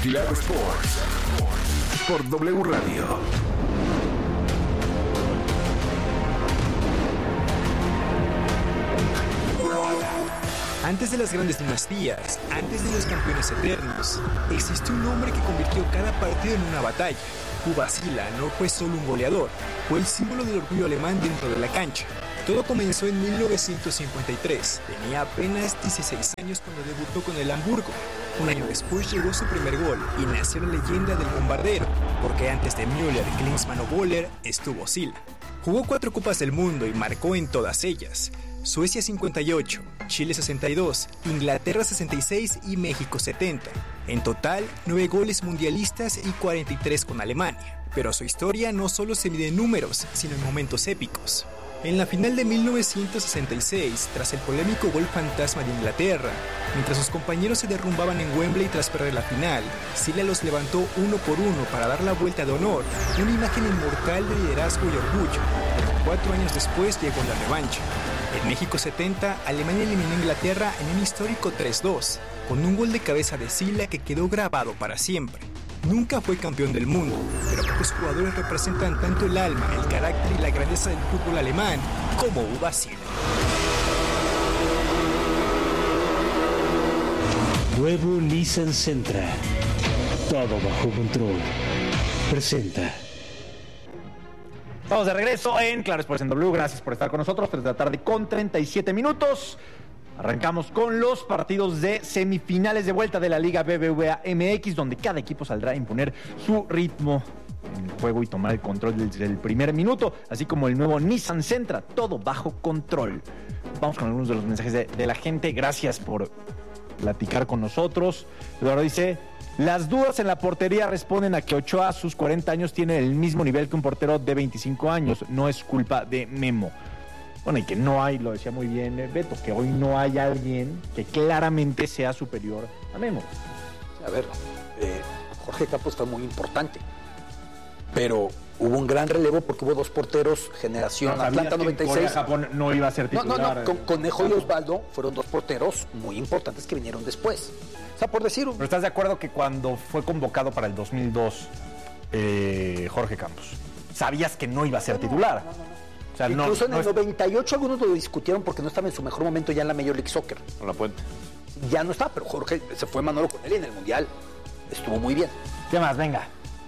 Claro Sports por W Radio. Antes de las grandes dinastías, antes de los campeones eternos, existió un hombre que convirtió cada partido en una batalla. Uwe Seeler no fue solo un goleador, fue el símbolo del orgullo alemán dentro de la cancha. Todo comenzó en 1953. Tenía apenas 16 años cuando debutó con el Hamburgo. Un año después llegó su primer gol y nació la leyenda del bombardero, porque antes de Müller, Klinsmann o Boller estuvo Seeler. Jugó 4 Copas del Mundo y marcó en todas ellas. Suecia 58, Chile 62, Inglaterra 66 y México 70. En total, 9 goles mundialistas y 43 con Alemania. Pero su historia no solo se mide en números, sino en momentos épicos. En la final de 1966, tras el polémico gol fantasma de Inglaterra, mientras sus compañeros se derrumbaban en Wembley tras perder la final, Seeler los levantó uno por uno para dar la vuelta de honor, una imagen inmortal de liderazgo y orgullo. Pero 4 años después llegó la revancha. En México 70, Alemania eliminó a Inglaterra en un histórico 3-2, con un gol de cabeza de Seeler que quedó grabado para siempre. Nunca fue campeón del mundo, pero pocos jugadores representan tanto el alma, el carácter y la grandeza del fútbol alemán como Uwe Seeler. Nuevo Nissan Sentra. Todo bajo control. Presenta. Vamos de regreso en Claro Sports en W. Gracias por estar con nosotros. 3 de la tarde con 37 minutos. Arrancamos con los partidos de semifinales de vuelta de la Liga BBVA MX, donde cada equipo saldrá a imponer su ritmo en el juego y tomar el control desde el primer minuto, así como el nuevo Nissan Sentra, todo bajo control. Vamos con algunos de los mensajes de la gente. Gracias por platicar con nosotros. Eduardo dice: las dudas en la portería responden a que Ochoa a sus 40 años tiene el mismo nivel que un portero de 25 años. No es culpa de Memo. Bueno, y que no hay, lo decía muy bien Beto, que hoy no hay alguien que claramente sea superior a Memo. A ver, Jorge Campos fue muy importante, pero hubo un gran relevo porque hubo 2 porteros, generación Atlanta 96. Corea-Japón no iba a ser titular. No, Conejo y Osvaldo fueron 2 porteros muy importantes que vinieron después. O sea, por decir... Pero ¿estás de acuerdo que cuando fue convocado para el 2002 Jorge Campos, sabías que no iba a ser titular? No. O sea, incluso en el 98 algunos lo discutieron porque no estaba en su mejor momento ya en la Major League Soccer. Con la Puente. Ya no está, pero Jorge se fue Manolo con él en el Mundial. Estuvo muy bien. ¿Qué más? Venga.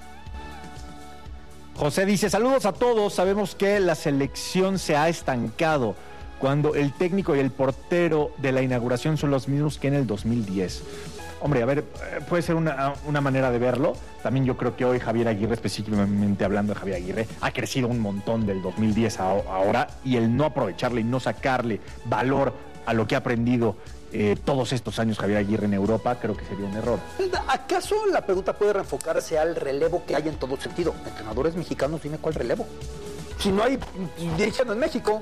José dice: saludos a todos. Sabemos que la selección se ha estancado cuando el técnico y el portero de la inauguración son los mismos que en el 2010. Hombre, a ver, puede ser una manera de verlo. También yo creo que hoy Javier Aguirre, específicamente hablando de Javier Aguirre, ha crecido un montón del 2010 a ahora, y el no aprovecharle y no sacarle valor a lo que ha aprendido todos estos años Javier Aguirre en Europa, creo que sería un error. ¿Acaso la pregunta puede reenfocarse al relevo que hay en todo sentido? Entrenadores mexicanos, dime cuál relevo. Si no hay dirigiendo en México.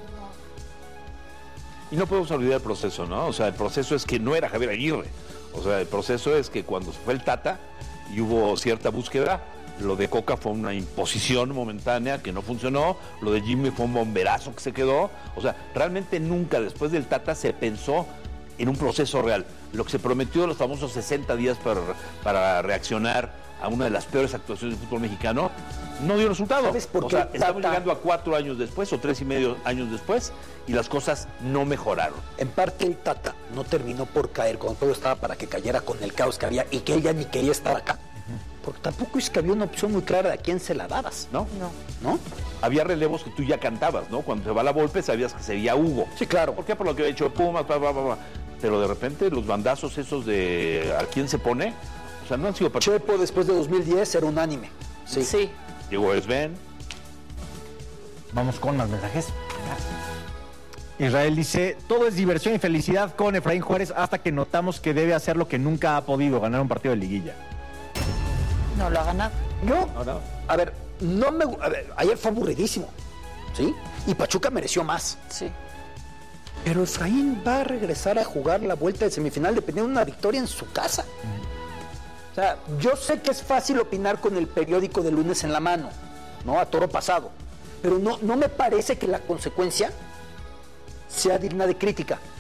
Y no podemos olvidar el proceso, ¿no? O sea, el proceso es que no era Javier Aguirre. O sea, el proceso es que cuando se fue el Tata y hubo cierta búsqueda, lo de Coca fue una imposición momentánea que no funcionó, lo de Jimmy fue un bomberazo que se quedó. O sea, realmente nunca después del Tata se pensó en un proceso real. Lo que se prometió los famosos 60 días para reaccionar a una de las peores actuaciones del fútbol mexicano, no dio resultado. ¿Sabes por qué? O sea, estamos llegando a 4 años después o 3 y medio años después y las cosas no mejoraron. En parte el Tata no terminó por caer cuando todo estaba para que cayera con el caos que había y que ella ni quería estar acá. Porque tampoco es que había una opción muy clara de a quién se la dabas, ¿no? ¿No? Había relevos que tú ya cantabas, ¿no? Cuando se va la Volpe sabías que sería Hugo. Sí, claro. ¿Por qué? Por lo que había hecho Pumas, pero de repente los bandazos esos de a quién se pone, o sea, no han sido... Chepo después de 2010 era unánime. Sí. Llegó Sven. Vamos con más mensajes. Israel dice: todo es diversión y felicidad con Efraín Juárez hasta que notamos que debe hacer lo que nunca ha podido, ganar un partido de liguilla. No lo ha ganado. No. A ver, ayer fue aburridísimo, ¿sí? Y Pachuca mereció más. Sí. Pero Efraín va a regresar a jugar la vuelta de semifinal dependiendo de una victoria en su casa. O sea, yo sé que es fácil opinar con el periódico de lunes en la mano, ¿no? A toro pasado. Pero no me parece que la consecuencia sea digna de crítica.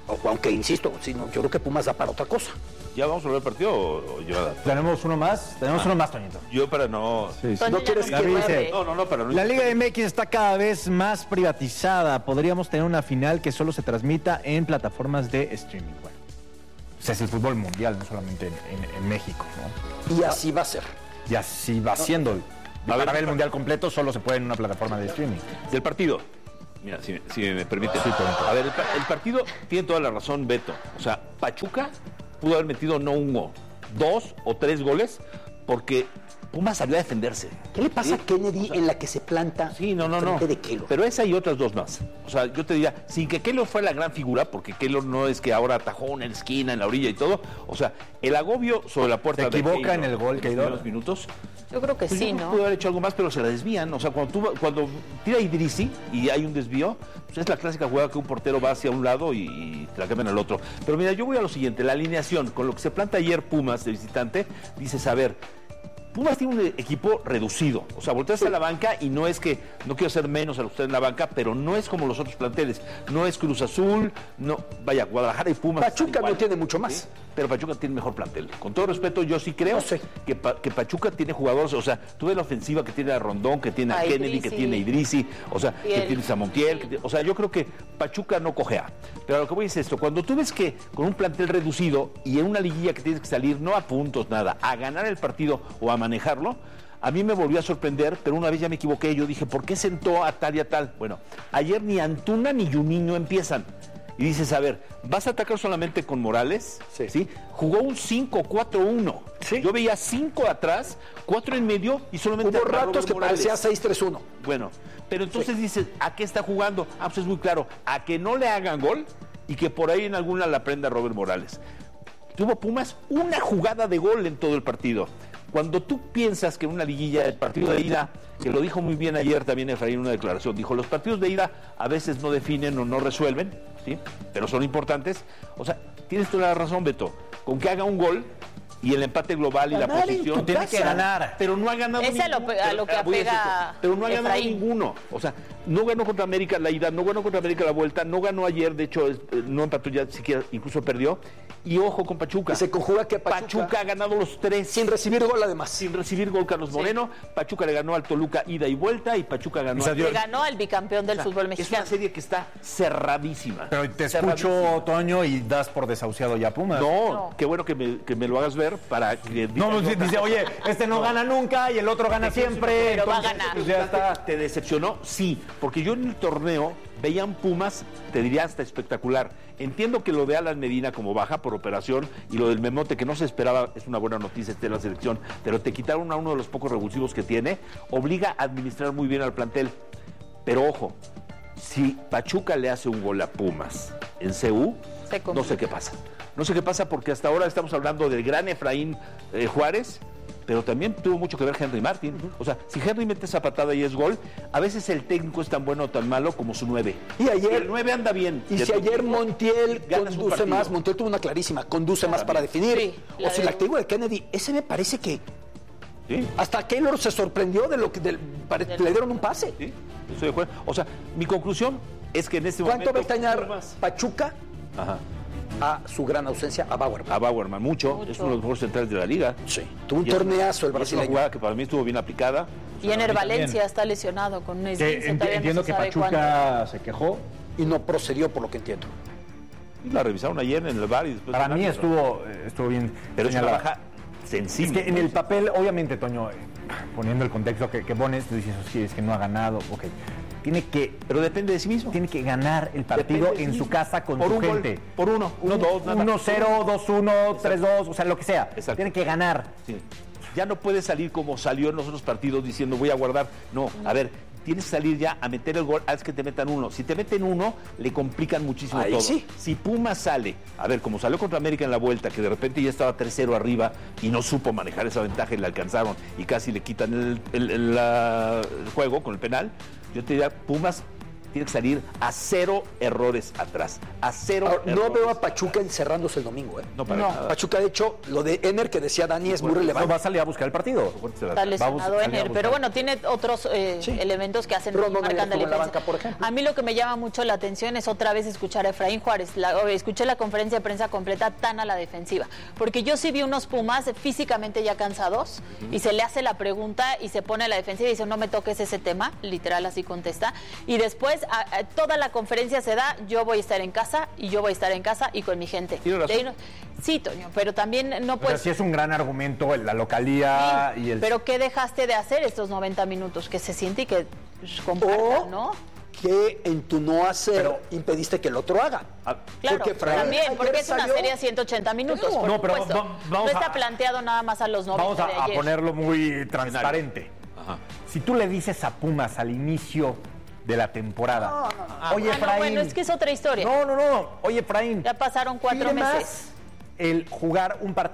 Aunque, insisto, sí, no, yo creo que Pumas da para otra cosa. ¿Ya vamos a volver al partido o yo? Tenemos uno más, Toñito. Yo para no... No quieres David dice, No, para no... La Liga MX está cada vez más privatizada. Podríamos tener una final que solo se transmita en plataformas de streaming. Bueno, o sea, es el fútbol mundial, no solamente en México, ¿no? Y así va a ser. Y así va siendo. Para ver el mundial completo solo se puede en una plataforma de streaming. Del partido. Mira, si me permite. A ver, el partido tiene toda la razón, Beto. O sea, Pachuca pudo haber metido no 1, 2 o 3 goles porque Pumas salió a defenderse. ¿Qué le pasa a Kennedy en la que se planta frente de Keylor? Pero esa y otras dos más. O sea, yo te diría, sin que Keylor fuera la gran figura, porque Keylor no es que ahora atajó en la esquina, en la orilla y todo. O sea, el agobio sobre la puerta ¿Se equivoca en el gol, Keylor? En los minutos. Yo creo que Pues sí, yo ¿no? Pudo haber hecho algo más, pero se la desvían. O sea, cuando tira Idrissi y hay un desvío, pues es la clásica jugada que un portero va hacia un lado y te la cambian al otro. Pero mira, yo voy a lo siguiente, la alineación, con lo que se planta ayer Pumas de visitante, dices, a ver, Pumas tiene un equipo reducido, o sea, volteas a la banca y no es que, no quiero ser menos a los que están en la banca, pero no es como los otros planteles, no es Cruz Azul, no, vaya, Guadalajara y Pumas. Pachuca no tiene mucho más. ¿Sí? Pero Pachuca tiene mejor plantel. Con todo respeto, yo sí creo que Pachuca tiene jugadores, o sea, tú ves la ofensiva que tiene a Rondón, que tiene a Kennedy, que tiene a Idrissi, o sea, que tiene a Montiel, o sea, yo creo que Pachuca no cojea. Pero lo que voy es esto, cuando tú ves que con un plantel reducido y en una liguilla que tienes que salir, no a puntos, nada, a ganar el partido o a manejarlo, a mí me volvió a sorprender, pero una vez ya me equivoqué, yo dije, ¿por qué sentó a tal y a tal? Bueno, ayer ni Antuna ni Juninho empiezan. Y dices, a ver, ¿vas a atacar solamente con Morales? Sí. Jugó un 5-4-1. Sí. Yo veía 5 atrás, 4 en medio y solamente... Hubo ratos que parecía 6-3-1. Bueno, pero entonces dices, ¿a qué está jugando? Ah, pues es muy claro, a que no le hagan gol y que por ahí en alguna la prenda Robert Morales. Tuvo Pumas una jugada de gol en todo el partido. Cuando tú piensas que en una liguilla, el partido de ida, que lo dijo muy bien ayer también Efraín en una declaración, dijo, los partidos de ida a veces no definen o no resuelven, ¿sí? Pero son importantes. O sea, tienes toda la razón, Beto, con que haga un gol y el empate global y la posición, tiene que ganar. Pero no ha ganado Ese a lo que apega pero no ha ganado Efraín. ninguno. O sea, no ganó contra América la ida, no ganó contra América la vuelta, no ganó ayer, de hecho no empató, ya siquiera incluso perdió. Y ojo con Pachuca. Y se conjuga que Pachuca ha ganado los 3. Sin recibir gol además. Sin recibir gol Carlos Moreno. Pachuca le ganó al Toluca ida y vuelta y Pachuca ganó Le ganó al bicampeón del fútbol mexicano. Es una serie que está cerradísima. Pero te escucho, Toño, y das por desahuciado ya Pumas. No, qué bueno que me lo hagas ver para que... No, dice, oye, este no gana nunca y el otro gana siempre. Pero va a entonces, ganar. Pues ya está. ¿Te decepcionó? Sí, porque yo en el torneo veían Pumas, te diría hasta espectacular. Entiendo que lo de Alan Medina como baja por operación y lo del Memote que no se esperaba, es una buena noticia de la selección, pero te quitaron a uno de los pocos revulsivos que tiene, obliga a administrar muy bien al plantel. Pero ojo, si Pachuca le hace un gol a Pumas en CU, no sé qué pasa. No sé qué pasa porque hasta ahora estamos hablando del gran Efraín Juárez, pero también tuvo mucho que ver Henry Martin. O sea, si Henry mete esa patada y es gol, a veces el técnico es tan bueno o tan malo como su 9. Y ayer el 9 anda bien. Y si ayer Montiel conduce más, Montiel tuvo una clarísima, conduce más para definir. Sí, o si la activo de Kennedy, ese me parece que ¿sí? Hasta Keylor se sorprendió de lo que le dieron un pase. Sí, estoy de acuerdo. O sea, mi conclusión es que en este ¿cuánto momento... va a extrañar Pachuca? Ajá. A su gran ausencia, a Bauerman. A Bauerman, mucho. Es uno de los mejores centrales de la liga. Sí. Tuvo un torneazo el brasileño. brasileño. Es una jugada que para mí estuvo bien aplicada. Y Ener Valencia está lesionado con un esguince. Entiendo que Pachuca se quejó. Y no procedió, por lo que entiendo. Y la revisaron ayer en el VAR y después... Para mí estuvo bien. Pero es una baja sensible. Es que en el papel, obviamente, Toño, poniendo el contexto que pones, tú dices, sí, es que no ha ganado, ok. Tiene que, pero depende de sí mismo. Tiene que ganar el partido en su casa con su gente. Por uno, 2, 1-0, 2-1, 3-2, o sea, lo que sea. Exacto. Tiene que ganar. Sí. Ya no puede salir como salió en los otros partidos diciendo voy a guardar. No, a ver, tienes que salir ya a meter el gol, haz que te metan uno. Si te meten uno, le complican muchísimo todo. Sí. Si Pumas sale, a ver, como salió contra América en la vuelta, que de repente ya estaba 3-0 arriba y no supo manejar esa ventaja y le alcanzaron y casi le quitan el juego con el penal, yo te diría, Pumas tiene que salir a 0 errores atrás. A 0 Ahora, errores. no veo a Pachuca encerrándose el domingo. No, para nada. Pachuca, de hecho, lo de Ener que decía Dani es muy relevante. Va a salir a buscar el partido. Está lesionado Ener, pero bueno, tiene otros elementos que hacen Romo marcan de estuvo en la diferencia. banca, por ejemplo. A mí lo que me llama mucho la atención es otra vez escuchar a Efraín Juárez. Escuché la conferencia de prensa completa tan a la defensiva, porque yo sí vi unos Pumas físicamente ya cansados y se le hace la pregunta y se pone a la defensiva y dice, no me toques ese tema, literal así contesta, y después toda la conferencia se da, yo voy a estar en casa y yo voy a estar en casa y con mi gente. ¿Tiene razón? De ahí no- sí, Toño, pero también no Pues puedes... sí es un gran argumento la localía Sí, y el... pero ¿qué dejaste de hacer estos 90 minutos? Que se siente y que pues, compartan, ¿no? Que en tu no hacer impediste que el otro haga. Claro, Porque Efraín también, ayer porque es una salió- serie de 180 minutos, por No, pero supuesto. vamos no está a- planteado nada más a los 90 Vamos de a ayer. ponerlo muy transparente. Ajá. Si tú le dices a Pumas al inicio de la temporada, oye, Ah, Efraín... no, bueno, es que es otra historia. No. Oye, Efraín... Ya pasaron 4 pide meses. más el jugar un partido